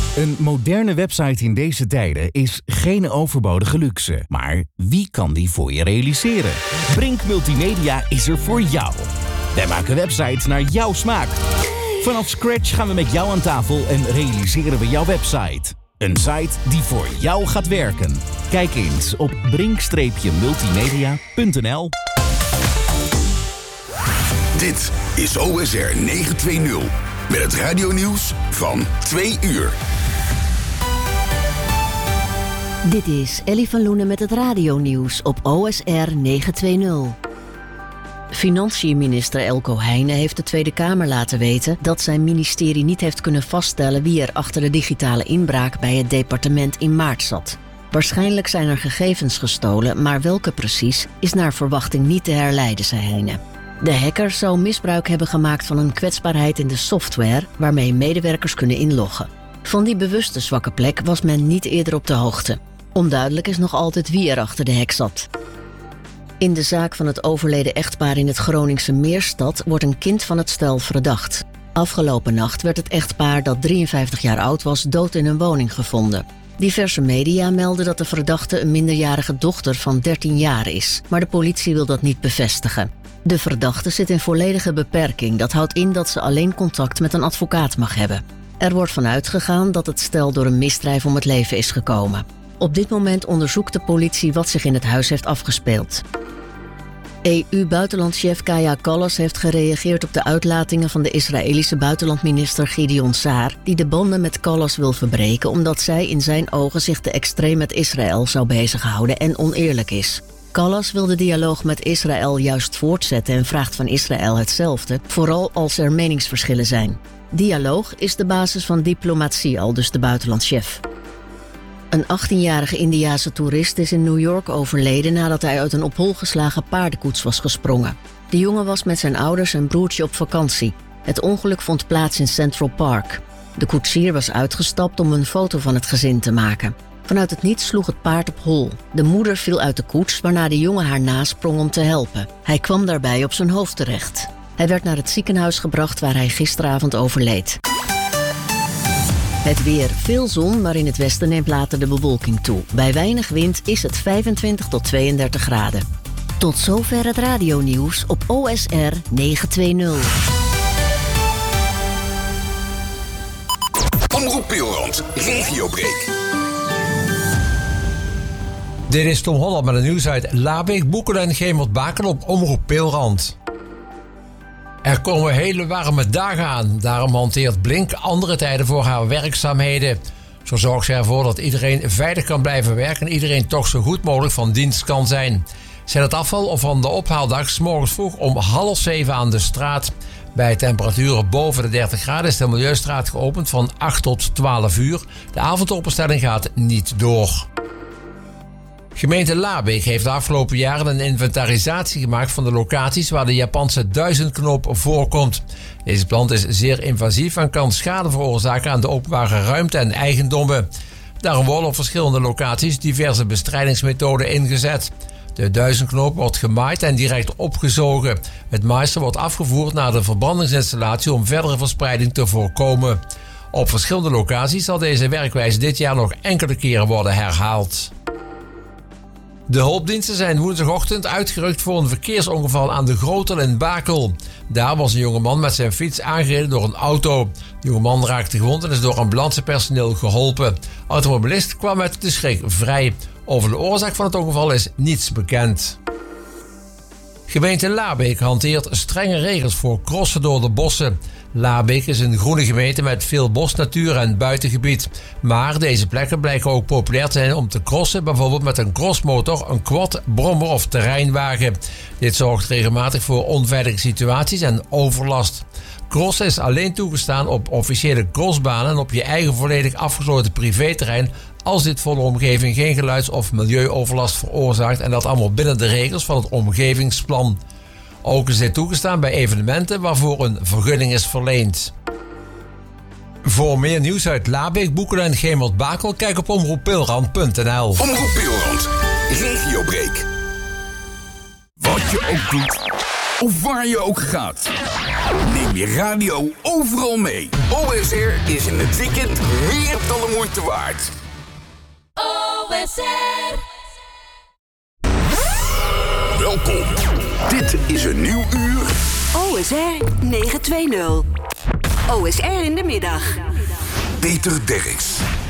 Een moderne website in deze tijden is geen overbodige luxe. Maar wie kan die voor je realiseren? Brink Multimedia is er voor jou. Wij maken websites naar jouw smaak. Vanaf scratch gaan we met jou aan tafel en realiseren we jouw website. Een site die voor jou gaat werken. Kijk eens op brink-multimedia.nl. Dit is OSR 920 met het radionieuws van 2 uur. Dit is Ellie van Loenen met het radionieuws op OSR 920. Financiën-minister Elko Heijnen heeft de Tweede Kamer laten weten dat zijn ministerie niet heeft kunnen vaststellen wie er achter de digitale inbraak bij het departement in maart zat. Waarschijnlijk zijn er gegevens gestolen, maar welke precies is naar verwachting niet te herleiden, zei Heijnen. De hacker zou misbruik hebben gemaakt van een kwetsbaarheid in de software waarmee medewerkers kunnen inloggen. Van die bewuste zwakke plek was men niet eerder op de hoogte. Onduidelijk is nog altijd wie er achter de hack zat. In de zaak van het overleden echtpaar in het Groningse Meerstad wordt een kind van het stel verdacht. Afgelopen nacht werd het echtpaar dat 53 jaar oud was dood in een woning gevonden. Diverse media melden dat de verdachte een minderjarige dochter van 13 jaar is, maar de politie wil dat niet bevestigen. De verdachte zit in volledige beperking. Dat houdt in dat ze alleen contact met een advocaat mag hebben. Er wordt vanuit gegaan dat het stel door een misdrijf om het leven is gekomen. Op dit moment onderzoekt de politie wat zich in het huis heeft afgespeeld. EU-buitenlandchef Kaja Kallas heeft gereageerd op de uitlatingen van de Israëlische buitenlandminister Gideon Saar, die de banden met Kallas wil verbreken omdat zij in zijn ogen zich te extreem met Israël zou bezighouden en oneerlijk is. Kallas wil de dialoog met Israël juist voortzetten en vraagt van Israël hetzelfde, vooral als er meningsverschillen zijn. Dialoog is de basis van diplomatie, aldus de buitenlandchef. Een 18-jarige Indiase toerist is in New York overleden nadat hij uit een op hol geslagen paardenkoets was gesprongen. De jongen was met zijn ouders en broertje op vakantie. Het ongeluk vond plaats in Central Park. De koetsier was uitgestapt om een foto van het gezin te maken. Vanuit het niets sloeg het paard op hol. De moeder viel uit de koets, waarna de jongen haar nasprong om te helpen. Hij kwam daarbij op zijn hoofd terecht. Hij werd naar het ziekenhuis gebracht waar hij gisteravond overleed. Het weer. Veel zon, maar in het westen neemt later de bewolking toe. Bij weinig wind is het 25 tot 32 graden. Tot zover het radionieuws op OSR 920. Omroep Peelrand, regiobreak. Dit is Tom Holland met het nieuws uit Labeek, Boekelen en Gemert-Bakel op Omroep Peelrand. Er komen hele warme dagen aan. Daarom hanteert Blink andere tijden voor haar werkzaamheden. Zo zorgt ze ervoor dat iedereen veilig kan blijven werken en iedereen toch zo goed mogelijk van dienst kan zijn. Zet het afval of van de ophaaldag 's morgens vroeg om 6:30 aan de straat. Bij temperaturen boven de 30 graden is de Milieustraat geopend van 8 tot 12 uur. De avondopenstelling gaat niet door. Gemeente Labeek heeft de afgelopen jaren een inventarisatie gemaakt van de locaties waar de Japanse duizendknoop voorkomt. Deze plant is zeer invasief en kan schade veroorzaken aan de openbare ruimte en eigendommen. Daarom worden op verschillende locaties diverse bestrijdingsmethoden ingezet. De duizendknoop wordt gemaaid en direct opgezogen. Het maaisel wordt afgevoerd naar de verbrandingsinstallatie om verdere verspreiding te voorkomen. Op verschillende locaties zal deze werkwijze dit jaar nog enkele keren worden herhaald. De hulpdiensten zijn woensdagochtend uitgerukt voor een verkeersongeval aan de Grotel in Bakel. Daar was een jongeman met zijn fiets aangereden door een auto. De jongeman raakte gewond en is door ambulancepersoneel geholpen. De automobilist kwam met de schrik vrij. Over de oorzaak van het ongeval is niets bekend. Gemeente Labeek hanteert strenge regels voor crossen door de bossen. Labeek is een groene gemeente met veel bosnatuur en buitengebied. Maar deze plekken blijken ook populair te zijn om te crossen, bijvoorbeeld met een crossmotor, een quad, brommer of terreinwagen. Dit zorgt regelmatig voor onveilige situaties en overlast. Crossen is alleen toegestaan op officiële crossbanen en op je eigen volledig afgesloten privéterrein als dit voor de omgeving geen geluids- of milieuoverlast veroorzaakt en dat allemaal binnen de regels van het omgevingsplan. Ook is dit toegestaan bij evenementen waarvoor een vergunning is verleend. Voor meer nieuws uit Labeek, Boekelen en Gemert-Bakel, kijk op omroeppeelrand.nl. Omroep Peelrand, regiobreak. Wat je ook doet, of waar je ook gaat. Neem je radio overal mee. OSR is in het weekend meer dan de moeite waard. OSR. Welkom. Dit is een nieuw uur. OSR 920. OSR in de middag. Peter Derks.